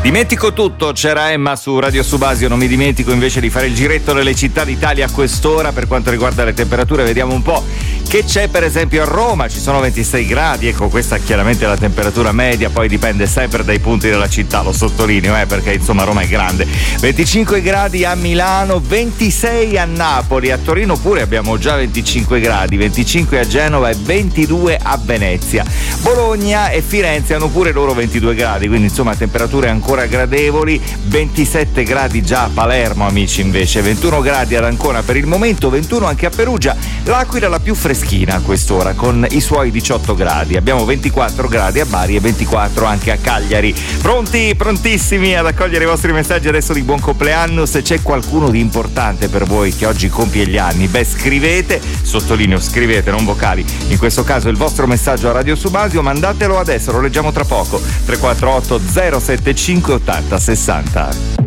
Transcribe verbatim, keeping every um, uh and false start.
Dimentico tutto, c'era Emma su Radio Subasio, non mi dimentico invece di fare il giretto nelle città d'Italia a quest'ora per quanto riguarda le temperature. Vediamo un po' che c'è per esempio a Roma, ci sono ventisei gradi, ecco questa chiaramente è la temperatura media, poi dipende sempre dai punti della città, lo sottolineo eh, perché insomma Roma è grande. venticinque gradi a Milano, ventisei a Napoli, a Torino pure abbiamo già venticinque gradi, venticinque a Genova e ventidue a Venezia. Bologna e Firenze hanno pure loro ventidue gradi, quindi insomma temperature ancora gradevoli. Ventisette gradi già a Palermo, amici, invece ventuno gradi ad Ancona per il momento, ventuno anche a Perugia. L'Aquila la più freschina a quest'ora con i suoi diciotto gradi, abbiamo ventiquattro gradi a Bari e ventiquattro anche a Cagliari. Pronti, prontissimi ad accogliere i vostri messaggi adesso di buon compleanno. Se c'è qualcuno di importante per voi che oggi compie gli anni, beh scrivete, sottolineo scrivete, non vocali, in questo caso il vostro messaggio a Radio Subasio, mandatelo adesso, lo leggiamo tra poco. Tre quattro otto zero sette cinque ottanta sessanta.